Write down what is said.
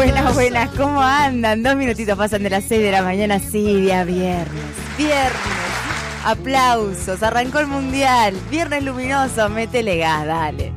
Buenas, ¿cómo andan? 2 minutitos pasan de las 6 de la mañana, sí, día viernes. Aplausos, arrancó el mundial, viernes luminoso, métele gas, dale.